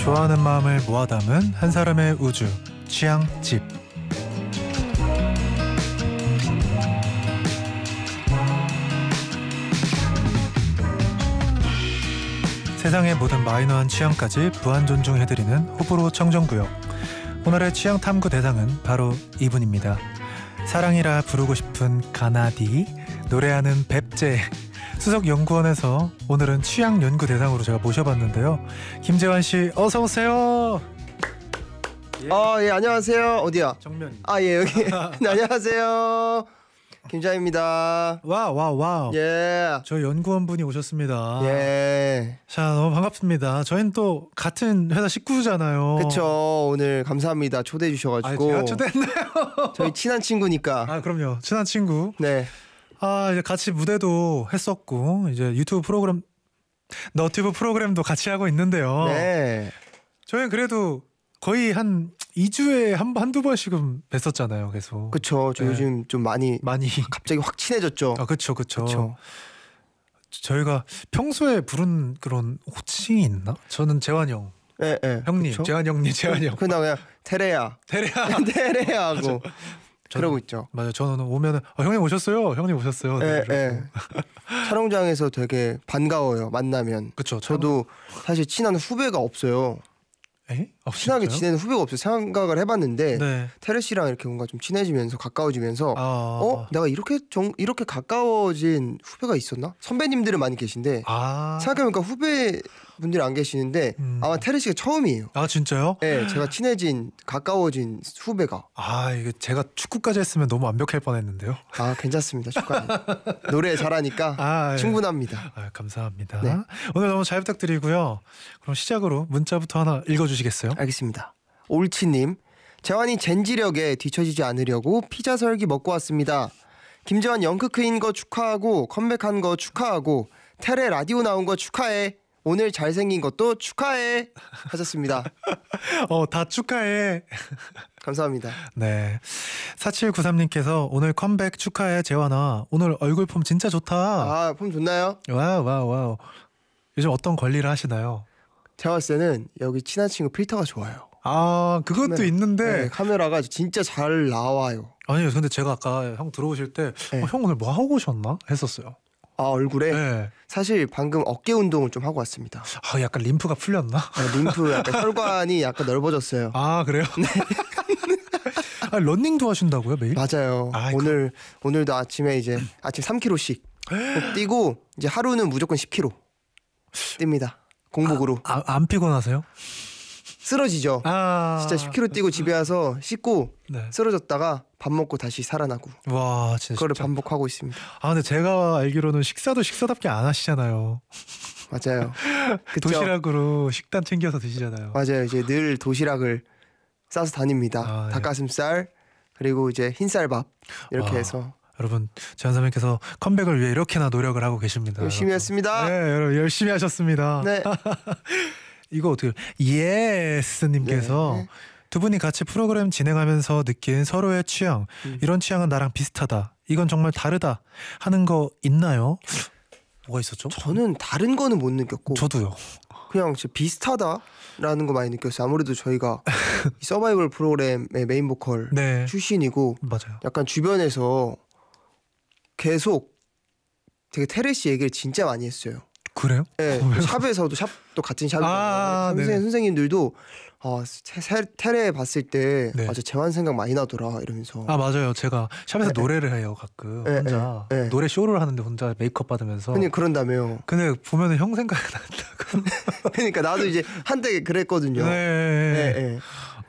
좋아하는 마음을 모아 담은 한 사람의 우주, 취향집. 세상의 모든 마이너한 취향까지 무한 존중해드리는 호불호 청정구역. 오늘의 취향 탐구 대상은 바로 이분입니다. 사랑이라 부르고 싶은 가나디, 노래하는 뱁제. 수석연구원에서 오늘은 취향 연구 대상으로 제가 모셔봤는데요. 김재환 씨, 어서 오세요. 예, 안녕하세요. 어디야? 정면. 예, 여기. 네, 안녕하세요. 김재환입니다. 와우. 예. 저 연구원분이 오셨습니다. 예. 자, 너무 반갑습니다. 저희는 또 같은 회사 식구잖아요. 그쵸. 오늘 감사합니다. 초대해 주셔가지고. 제가 초대했나요? 저희 친한 친구니까. 그럼요. 친한 친구. 네. 이제 같이 무대도 했었고, 이제 유튜브 프로그램, 너튜브 프로그램도 같이 하고 있는데요. 네. 저희는 그래도 거의 한 2주에 한두 번씩은 뵀었잖아요, 계속. 그쵸. 저 네. 요즘 좀 많이 갑자기 확 친해졌죠. 그쵸. 그쵸. 저희가 평소에 부른 그런 호칭이 있나? 저는 재환 형. 예. 형님, 그쵸? 재환 형님, 재환 형. 그냥 테레야 하고 그러고 있죠. 맞아요. 저는 오면은 형님 오셨어요. 네, 예. 촬영장에서 되게 반가워요. 만나면. 그쵸. 저도 사실 친한 후배가 없어요. 친하게 진짜요? 지내는 후배가 없어요. 생각을 해봤는데 네. 테레 씨랑 이렇게 뭔가 좀 친해지면서 가까워지면서 내가 이렇게 가까워진 후배가 있었나? 선배님들은 많이 계신데 생각해보니까 후배분들이 안 계시는데 아마 테레 씨가 처음이에요. 진짜요? 네, 제가 친해진 가까워진 후배가. 이거 제가 축구까지 했으면 너무 완벽할 뻔했는데요. 괜찮습니다. 축하해요. 노래 잘하니까 충분합니다. 감사합니다. 네. 오늘 너무 잘 부탁드리고요. 그럼 시작으로 문자부터 하나 읽어주시겠어요? 알겠습니다. 올치님, 재환이 젠지력에 뒤처지지 않으려고 피자 설기 먹고 왔습니다. 김재환 영크크인 거 축하하고 컴백한 거 축하하고 테레 라디오 나온 거 축하해. 오늘 잘생긴 것도 축하해 하셨습니다. 다 축하해. 감사합니다. 네. 4793님께서 오늘 컴백 축하해 재환아. 오늘 얼굴 폼 진짜 좋다. 폼 좋나요? 와우. 요즘 어떤 관리를 하시나요? 제가 봤을 때는 여기 친한 친구 필터가 좋아요. 그것도 카메라. 있는데 네, 카메라가 진짜 잘 나와요. 아니요. 근데 제가 아까 형 들어오실 때 네. 형 오늘 뭐 하고 오셨나? 했었어요. 얼굴에? 네. 사실 방금 어깨 운동을 좀 하고 왔습니다. 약간 림프가 풀렸나? 림프 약간 혈관이 약간 넓어졌어요. 그래요? 네. 러닝도 하신다고요 매일? 맞아요. 오늘도 아침에 이제 아침 3km씩 뛰고 이제 하루는 무조건 10km 뜁니다. 공복으로. 안 피곤하세요? 쓰러지죠. 진짜 10km 뛰고 집에 와서 씻고 쓰러졌다가 밥 먹고 다시 살아나고. 와, 진짜 그거를 반복하고 있습니다. 근데 제가 알기로는 식사도 식사답게 안 하시잖아요. 맞아요. 그쵸? 도시락으로 식단 챙겨서 드시잖아요. 맞아요. 이제 늘 도시락을 싸서 다닙니다. 닭가슴살 그리고 이제 흰쌀밥 이렇게 해서. 여러분, 재환 선배님께서 컴백을 위해 이렇게나 노력을 하고 계십니다. 열심히 했습니다. 네, 여러분 열심히 하셨습니다. 네. 이거 어떻게 예스님께서 네. 두 분이 같이 프로그램 진행하면서 느낀 서로의 취향, 이런 취향은 나랑 비슷하다, 이건 정말 다르다 하는 거 있나요? 뭐가 있었죠? 저는 다른 거는 못 느꼈고 저도요. 그냥 진짜 비슷하다라는 거 많이 느꼈어요. 아무래도 저희가 이 서바이벌 프로그램의 메인 보컬 출신이고 맞아요. 약간 주변에서 계속 되게 테레 씨 얘기를 진짜 많이 했어요. 그래요? 네, 샵에서도 샵도 같은 샵이잖아요. 선생님들도 테레 봤을 때 맞아 재환 생각 많이 나더라 이러면서. 맞아요. 제가 샵에서 노래를 해요 가끔. 혼자 노래 쇼를 하는데 혼자 메이크업 받으면서. 그런다며요. 근데 보면은 형 생각이 난다고. 그러니까 나도 이제 한때 그랬거든요. 네.